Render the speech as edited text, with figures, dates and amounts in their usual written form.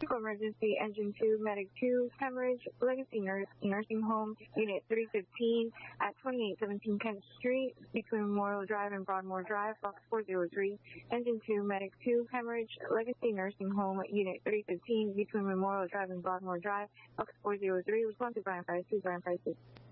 Emergency Engine 2, Medic 2, Hemorrhage, Legacy Nursing Home, Unit 315 at 2817 Kent Street between Memorial Drive and Broadmoor Drive, Box 403. Engine 2, Medic 2, Hemorrhage, Legacy Nursing Home, Unit 315 between Memorial Drive and Broadmoor Drive, Box 403. Response to Brian Price, Brian Price.